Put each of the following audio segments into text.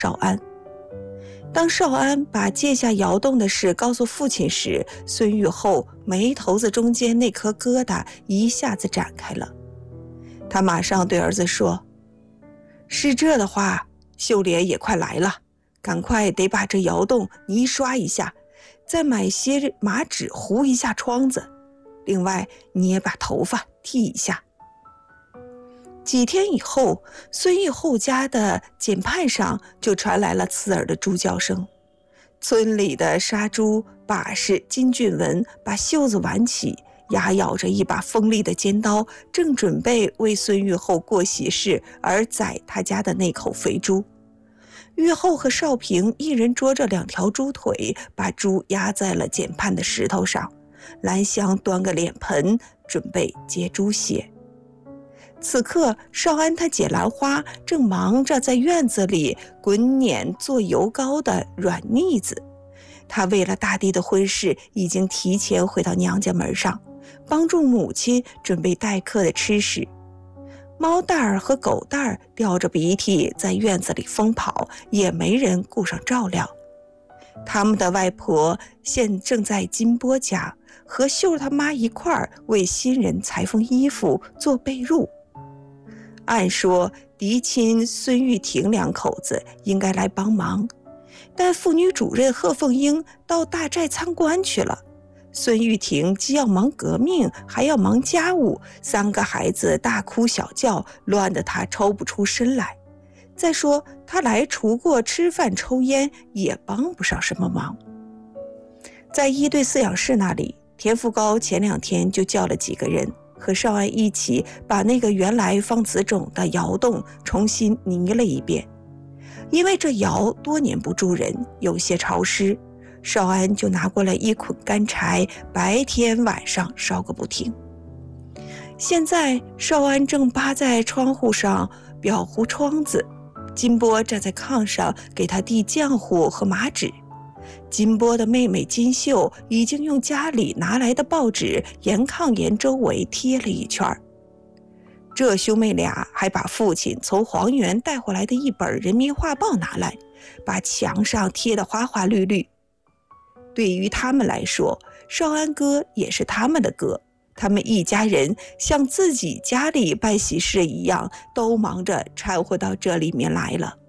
少安。当少安把借下窑洞的事告诉父亲时，孙玉厚眉头子中间那颗疙瘩一下子展开了。他马上对儿子说：“是这的话，秀莲也快来了，赶快得把这窑洞泥刷一下，再买些麻纸糊一下窗子，另外你也把头发剃一下。”几天以后，孙玉厚家的井畔上就传来了刺耳的猪叫声。村里的杀猪把式金俊文把袖子挽起，牙咬着一把锋利的尖刀，正准备为孙玉厚过喜事而宰他家的那口肥猪。玉厚和少平一人捉着2条猪腿，把猪压在了井畔的石头上，兰香端个脸盆准备接猪血。此刻少安他姐兰花正忙着在院子里滚碾做油糕的软腻子。她为了大弟的婚事已经提前回到娘家门上，帮助母亲准备待客的吃食。猫蛋儿和狗蛋儿吊着鼻涕在院子里疯跑，也没人顾上照料。他们的外婆现正在金波家和秀儿他妈一块儿为新人裁缝衣服做被褥。按说嫡亲孙玉婷2口子应该来帮忙，但妇女主任贺凤英到大寨参观去了。孙玉婷既要忙革命，还要忙家务，3个孩子大哭小叫，乱得她抽不出身来。再说她来除过吃饭抽烟，也帮不上什么忙。在1队饲养室那里，田福高前2天就叫了几个人和少安一起把那个原来放紫种的窑洞重新泥了一遍。因为这窑多年不住人，有些潮湿，少安就拿过来1捆干柴，白天晚上烧个不停。现在少安正扒在窗户上裱糊窗子，金波站在炕上给他递浆糊和麻纸。金波的妹妹金秀已经用家里拿来的报纸沿炕沿周围贴了一圈。这兄妹俩还把父亲从黄原带回来的一本人民画报拿来，把墙上贴得花花绿绿。对于他们来说，少安哥也是他们的哥，他们一家人像自己家里办喜事一样，都忙着掺和到这里面来了。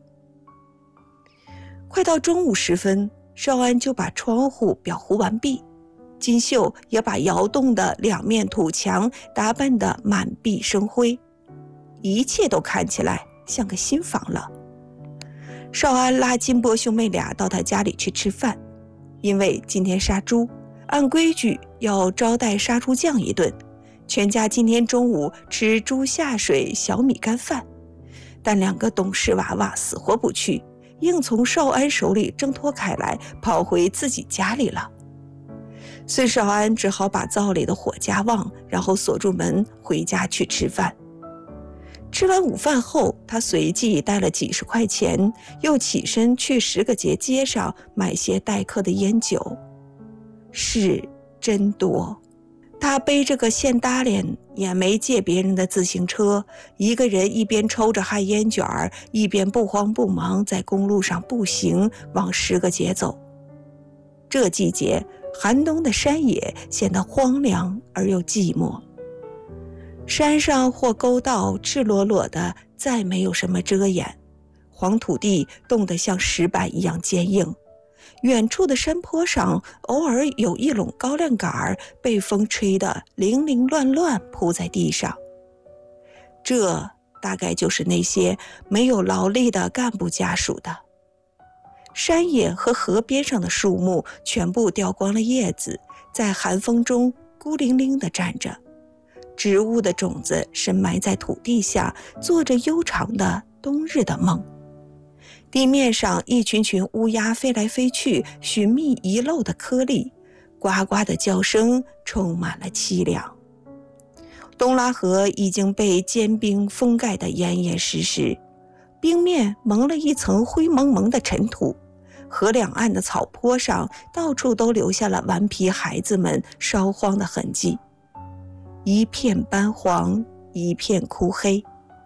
快到中午时分，少安就把窗户裱糊完毕，金秀也把窑洞的2面土墙打扮得满壁生辉，一切都看起来像个新房了。少安拉金波兄妹俩到他家里去吃饭，因为今天杀猪，按规矩要招待杀猪匠一顿，全家今天中午吃猪下水小米干饭。但2个懂事娃娃死活不去，硬从少安手里挣脱开来，跑回自己家里了。孙少安只好把灶里的火加旺，然后锁住门回家去吃饭。吃完午饭后，他随即带了几十块钱，又起身去10个节街上买些待客的烟酒。事真多，他背着个现搭脸，也没借别人的自行车，一个人一边抽着旱烟卷，一边不慌不忙在公路上步行往10个节走。这季节，寒冬的山野显得荒凉而又寂寞。山上或沟道赤裸裸的，再没有什么遮掩，黄土地冻得像石板一样坚硬。远处的山坡上，偶尔有一垄高粱杆被风吹得零零乱乱铺在地上。这大概就是那些没有劳力的干部家属的。山野和河边上的树木全部掉光了叶子，在寒风中孤零零地站着。植物的种子深埋在土地下，做着悠长的冬日的梦。地面上一群群乌鸦飞来飞去，寻觅遗漏的颗粒，呱呱的叫声充满了凄凉。东拉河已经被坚冰封盖得严严实实，冰面蒙了一层灰蒙蒙的尘土，河两岸的草坡上到处都留下了顽皮孩子们烧荒的痕迹，一片斑黄，一片枯黑。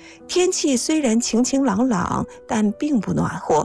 天气虽然晴晴朗朗，但并不暖和。